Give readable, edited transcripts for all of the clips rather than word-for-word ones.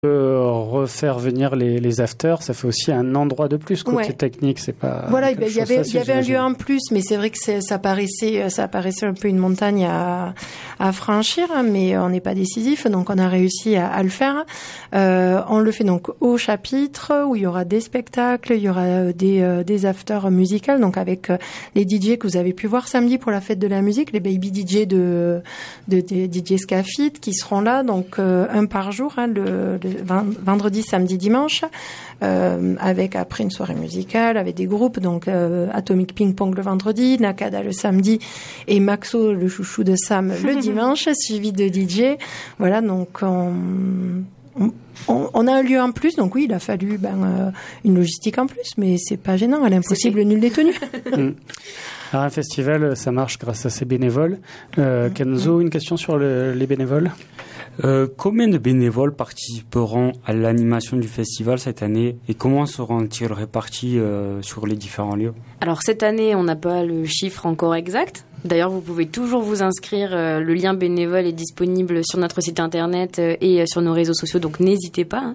refaire venir les afters, ça fait aussi un endroit de plus côté technique, c'est pas. Voilà, il y avait un lieu en plus, mais c'est vrai que ça paraissait un peu une montagne à franchir, mais on n'est pas décisif, donc on a réussi à le faire. On le fait donc au chapitre où il y aura des spectacles, il y aura des afters musicales, donc avec les DJ que vous avez pu voir samedi pour la fête de la musique, les baby DJ de DJ Scafit qui seront là, donc un par jour, le vendredi, samedi, dimanche, avec après une soirée musicale, avec des groupes, donc Atomic Ping Pong le vendredi, Nakada le samedi et Maxo, le chouchou de Sam, le dimanche, suivi de DJ. Voilà, donc on a un lieu en plus, donc oui, il a fallu une logistique en plus, mais c'est pas gênant, à l'impossible, nul n'est tenu. Alors un festival, ça marche grâce à ses bénévoles. Kenzo, une question sur les bénévoles. Combien de bénévoles participeront à l'animation du festival cette année et comment seront-ils répartis sur les différents lieux? Alors cette année, on n'a pas le chiffre encore exact. D'ailleurs, vous pouvez toujours vous inscrire. Le lien bénévole est disponible sur notre site internet et sur nos réseaux sociaux, donc n'hésitez pas.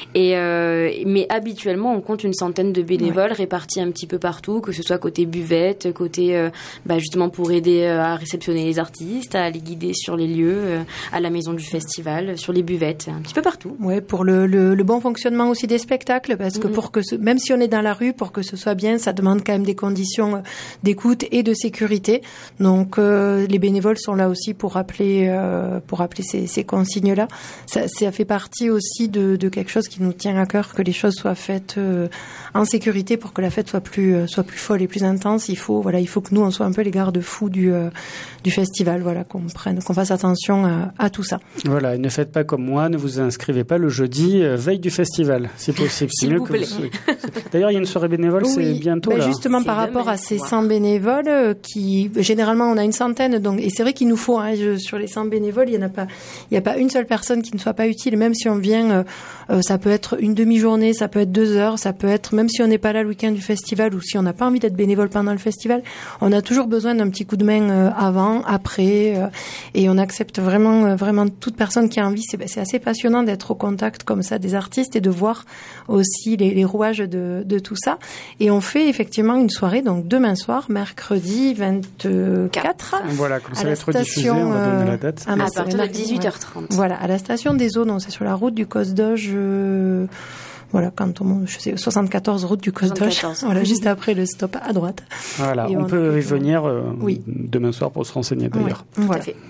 Mais habituellement, on compte une centaine de bénévoles répartis un petit peu partout, que ce soit côté buvette, côté justement pour aider à réceptionner les artistes, à les guider sur les lieux, à la maison du festival, sur les buvettes, un petit peu partout. Ouais, pour le bon fonctionnement aussi des spectacles, parce que même si on est dans la rue, pour que ce soit bien, ça demande quand même des conditions d'écoute et de sécurité. Donc les bénévoles sont là aussi pour rappeler ces consignes-là. Ça fait partie aussi de quelque chose qui nous tient à cœur, que les choses soient faites en sécurité pour que la fête soit plus folle et plus intense. Il faut que nous on soit un peu les garde-fous du festival, voilà, qu'on fasse attention à tout ça. Voilà, et ne faites pas comme moi, ne vous inscrivez pas le jeudi veille du festival, si possible. S'il vous plaît. D'ailleurs, il y a une soirée bénévole, c'est bientôt là. Justement, c'est par rapport à ces 100 bénévoles qui généralement on a une centaine, donc, et c'est vrai qu'il nous faut, sur les 100 bénévoles, il y a pas une seule personne qui ne soit pas utile, même si on vient, ça peut être une demi-journée, ça peut être 2 heures, ça peut être, même si on n'est pas là le week-end du festival ou si on n'a pas envie d'être bénévole pendant le festival, on a toujours besoin d'un petit coup de main avant, après, et on accepte vraiment toute personne qui a envie. C'est assez passionnant d'être au contact comme ça des artistes et de voir aussi les rouages de tout ça. Et on fait effectivement une soirée, donc demain soir, mercredi 24. Voilà, comme ça va être diffusé, on va donner la date. À partir de 18h30. Voilà, à la station des Eaux, donc c'est sur la route du Cosdoge. Voilà, quand on monte, 74 route du Cosdoge. Voilà, juste après le stop à droite. Voilà, on peut y venir demain soir pour se renseigner d'ailleurs. Oui, voilà. Tout à fait.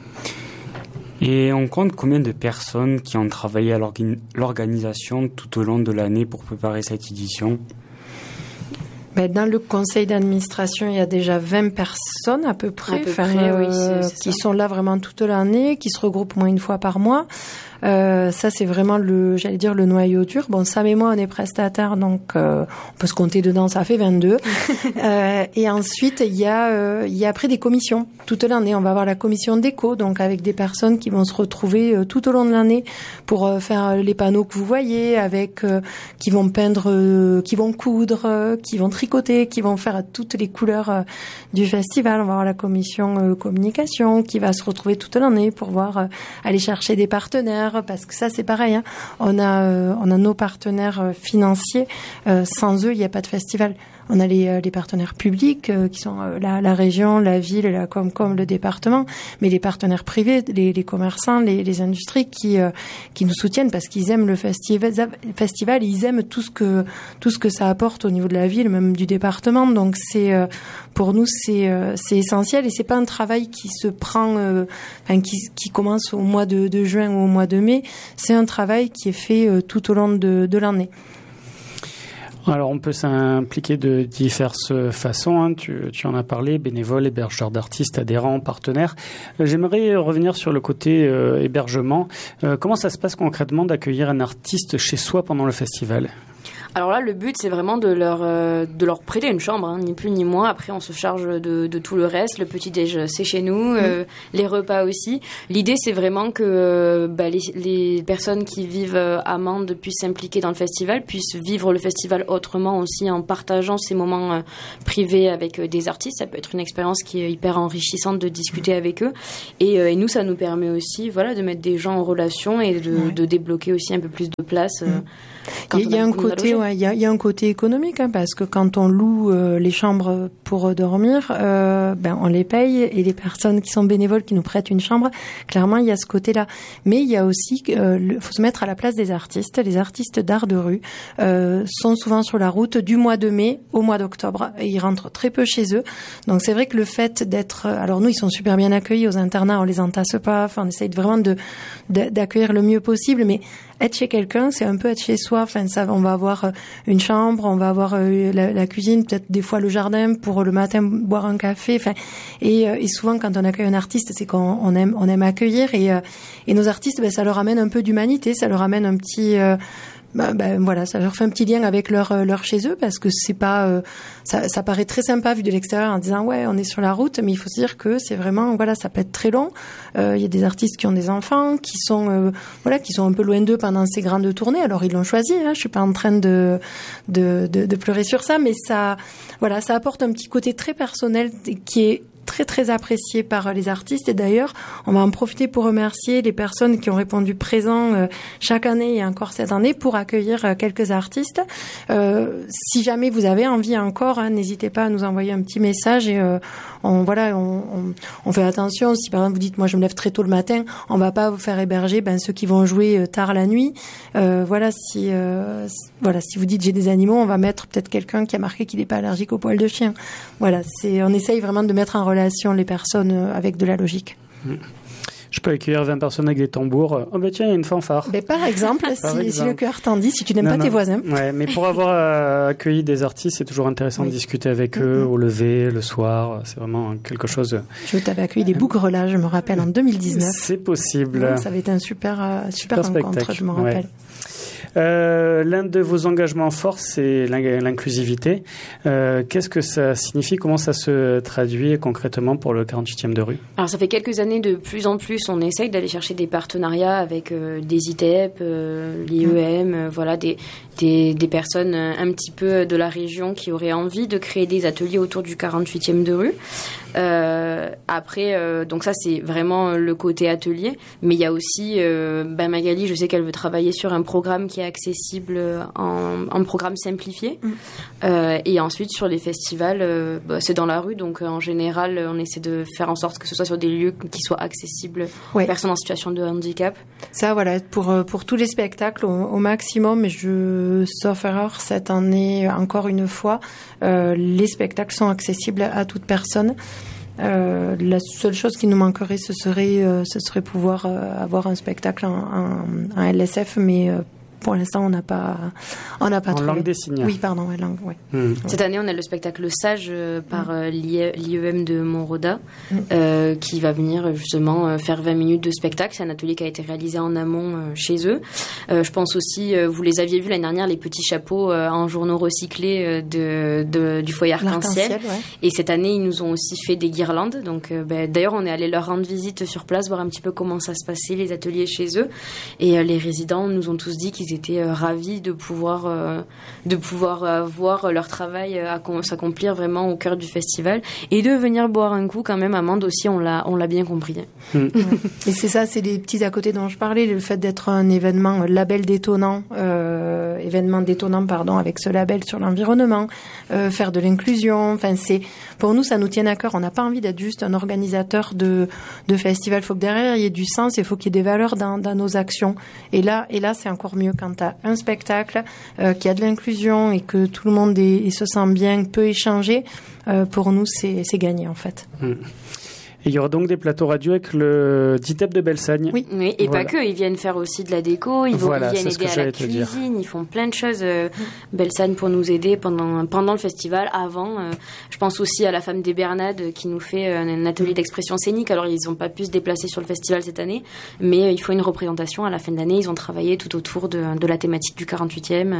Et on compte combien de personnes qui ont travaillé à l'organisation tout au long de l'année pour préparer cette édition? Dans le conseil d'administration, il y a déjà 20 personnes à peu près, qui sont là vraiment toute l'année, qui se regroupent moins une fois par mois. Ça, c'est vraiment le noyau dur. Bon, Sam et moi, on est prestataires, donc on peut se compter dedans, ça fait 22. Et ensuite, il y a après des commissions toute l'année. On va avoir la commission déco, donc avec des personnes qui vont se retrouver tout au long de l'année pour faire les panneaux que vous voyez, qui vont peindre, qui vont coudre, qui vont tricoter, qui vont faire toutes les couleurs du festival. On va avoir la commission communication qui va se retrouver toute l'année pour aller chercher des partenaires. Parce que ça, c'est pareil. On a nos partenaires financiers. Sans eux, il n'y a pas de festival. On a les partenaires publics qui sont la région, la ville, la Comcom, le département, mais les partenaires privés, les commerçants, les industries qui nous soutiennent parce qu'ils aiment le festival, ils aiment tout ce que ça apporte au niveau de la ville, même du département. Donc pour nous c'est essentiel et c'est pas un travail qui se prend, qui commence au mois de juin ou au mois de mai. C'est un travail qui est fait tout au long de l'année. Alors, on peut s'impliquer de diverses façons. Tu en as parlé, bénévoles, hébergeurs d'artistes, adhérents, partenaires. J'aimerais revenir sur le côté hébergement. Comment ça se passe concrètement d'accueillir un artiste chez soi pendant le festival ? Alors là, le but, c'est vraiment de leur prêter une chambre, hein, ni plus ni moins. Après, on se charge de tout le reste. Le petit-déj, c'est chez nous. Les repas aussi. L'idée, c'est vraiment que les personnes qui vivent à Mende puissent s'impliquer dans le festival, puissent vivre le festival autrement aussi, en partageant ces moments privés avec des artistes. Ça peut être une expérience qui est hyper enrichissante de discuter avec eux. Et nous, ça nous permet aussi, de mettre des gens en relation et de débloquer aussi un peu plus de place. Il y a un côté économique, hein, parce que quand on loue les chambres pour dormir, on les paye, et les personnes qui sont bénévoles qui nous prêtent une chambre, clairement il y a ce côté-là. Mais il y a aussi, faut se mettre à la place des artistes. Les artistes d'art de rue sont souvent sur la route du mois de mai au mois d'octobre, et ils rentrent très peu chez eux. Donc c'est vrai que le fait d'être, alors nous ils sont super bien accueillis aux internats, on les entasse pas, on essaye vraiment d'accueillir le mieux possible, mais être chez quelqu'un, c'est un peu être chez soi. On va avoir une chambre, on va avoir la cuisine, peut-être des fois le jardin pour le matin boire un café. Et souvent quand on accueille un artiste, c'est qu'on aime accueillir, et nos artistes, ça leur amène un peu d'humanité, ça leur amène un petit ça leur fait un petit lien avec leur chez eux, parce que c'est pas ça paraît très sympa vu de l'extérieur en disant on est sur la route, mais il faut se dire que c'est vraiment ça peut être très long. Il y a des artistes qui ont des enfants qui sont un peu loin d'eux pendant ces grandes tournées. Alors ils l'ont choisi, hein, je suis pas en train de pleurer sur ça, mais ça apporte un petit côté très personnel qui est très très apprécié par les artistes. Et d'ailleurs, on va en profiter pour remercier les personnes qui ont répondu présent chaque année et encore cette année pour accueillir quelques artistes. Si jamais vous avez envie encore, n'hésitez pas à nous envoyer un petit message, et on fait attention. Si par exemple vous dites moi je me lève très tôt le matin, on va pas vous faire héberger ceux qui vont jouer tard la nuit. Si vous dites j'ai des animaux, on va mettre peut-être quelqu'un qui a marqué qu'il n'est pas allergique aux poils de chien. On essaye vraiment de mettre en relation les personnes avec de la logique. Je peux accueillir 20 personnes avec des tambours. Oh tiens, il y a une fanfare. Par exemple, si le cœur t'en dit, si tu n'aimes pas tes voisins. Ouais, mais pour avoir accueilli des artistes, c'est toujours intéressant de discuter avec eux au lever, le soir. C'est vraiment quelque chose. Je t'avais accueilli des Bougreux là, je me rappelle, en 2019. C'est possible. Donc, ça avait été un super rencontre, spectacle. Je me rappelle. L'un de vos engagements forts, c'est l'inclusivité. Qu'est-ce que ça signifie? Comment ça se traduit concrètement pour le 48e de rue? Alors, ça fait quelques années, de plus en plus, on essaye d'aller chercher des partenariats avec des ITEP, l'IEM, des personnes un petit peu de la région qui auraient envie de créer des ateliers autour du 48e de rue. Après, donc ça, c'est vraiment le côté atelier. Mais il y a aussi, Magali, je sais qu'elle veut travailler sur un programme qui est accessible en programme simplifié. Et ensuite, sur les festivals, c'est dans la rue. Donc, en général, on essaie de faire en sorte que ce soit sur des lieux qui soient accessibles aux personnes en situation de handicap. Ça, pour tous les spectacles, au maximum, mais sauf erreur, cette année, encore une fois, les spectacles sont accessibles à toute personne. La seule chose qui nous manquerait, ce serait pouvoir avoir un spectacle en LSF, mais pour l'instant, on n'a pas trouvé. Langue des signes. Oui, pardon, langue, ouais. Cette année, on a le spectacle Sage par l'IEM de Montroda, qui va venir justement faire 20 minutes de spectacle. C'est un atelier qui a été réalisé en amont chez eux. Je pense aussi, vous les aviez vus l'année dernière, les petits chapeaux en journaux recyclés du foyer Arc-en-Ciel. Et cette année, ils nous ont aussi fait des guirlandes. Donc, d'ailleurs, on est allé leur rendre visite sur place, voir un petit peu comment ça se passait, les ateliers chez eux. Et les résidents nous ont tous dit qu'ils étaient ravis de pouvoir voir leur travail s'accomplir vraiment au cœur du festival et de venir boire un coup quand même à Mende aussi, on l'a bien compris. Et c'est ça, c'est les petits à côté dont je parlais, le fait d'être un événement label détonnant, avec ce label sur l'environnement, faire de l'inclusion, pour nous ça nous tient à cœur, on n'a pas envie d'être juste un organisateur de festival, il faut que derrière il y ait du sens, il faut qu'il y ait des valeurs dans nos actions, et là c'est encore mieux quand tu as un spectacle qui a de l'inclusion et que tout le monde se sent bien, peut échanger. Pour nous, c'est gagné en fait. Et il y aura donc des plateaux radio avec le DITEP de Belsagne. Oui, et pas que. Ils viennent faire aussi de la déco, ils viennent aider à la cuisine, ils font plein de choses. Belsagne pour nous aider pendant le festival, avant. Je pense aussi à la Femme des Bernades qui nous fait un atelier d'expression scénique. Alors, ils n'ont pas pu se déplacer sur le festival cette année, mais il faut une représentation à la fin de l'année. Ils ont travaillé tout autour de la thématique du 48e.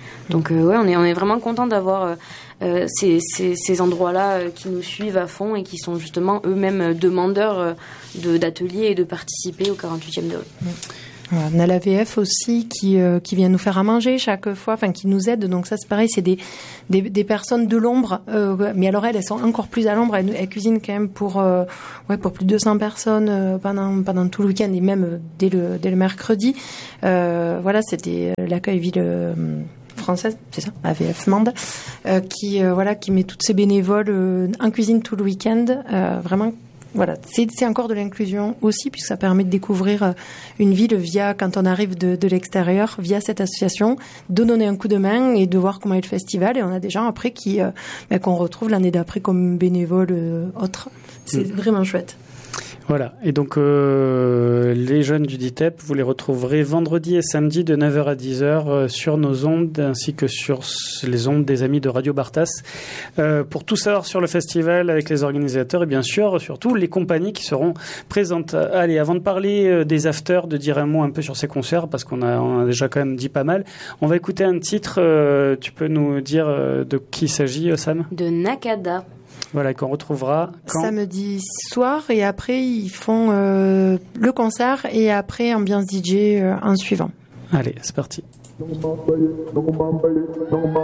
Donc on est vraiment content d'avoir ces endroits-là qui nous suivent à fond et qui sont justement eux-mêmes demandeurs d'ateliers et de participer au 48e de rue. Voilà, on a la VF aussi qui vient nous faire à manger chaque fois, enfin qui nous aide. Donc ça c'est pareil, c'est des personnes de l'ombre, mais alors elles sont encore plus à l'ombre. Elles cuisinent quand même pour plus de 200 personnes pendant tout le week-end et même dès le mercredi. Voilà, c'était l'accueil ville française, c'est ça, AVF Mende, qui met toutes ces bénévoles en cuisine tout le week-end, vraiment. Voilà, c'est encore de l'inclusion aussi, puisque ça permet de découvrir une ville quand on arrive de l'extérieur, via cette association, de donner un coup de main et de voir comment est le festival. Et on a des gens après qu'on retrouve l'année d'après comme bénévoles autres. C'est vraiment chouette. Voilà, et donc les jeunes du DITEP, vous les retrouverez vendredi et samedi de 9h à 10h sur nos ondes ainsi que sur les ondes des amis de Radio Bartas. Pour tout savoir sur le festival avec les organisateurs et bien sûr surtout les compagnies qui seront présentes. Allez, avant de parler des afters, de dire un mot un peu sur ces concerts parce qu'on a déjà quand même dit pas mal, on va écouter un titre, tu peux nous dire de qui il s'agit, Sam ? De Nakada. Voilà, qu'on retrouvera samedi soir et après ils font le concert et après ambiance DJ en suivant. Allez, c'est parti.